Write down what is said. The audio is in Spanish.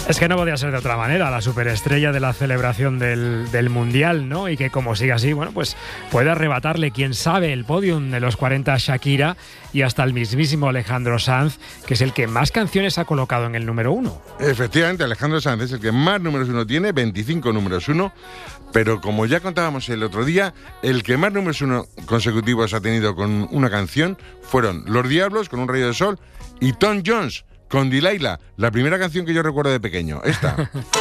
Es que no podía ser de otra manera, la superestrella de la celebración del Mundial, ¿no? Y que como siga así, bueno, pues puede arrebatarle, quién sabe, el podium de los 40 a Shakira y hasta el mismísimo Alejandro Sanz, que es el que más canciones ha colocado en el número 1. Efectivamente, Alejandro Sanz es el que más números 1 tiene, 25 números 1, pero como ya contábamos el otro día, el que más números 1 consecutivos ha tenido con una canción fueron Los Diablos, con Un rayo de sol, y Tom Jones, con Delilah, la primera canción que yo recuerdo de pequeño, esta.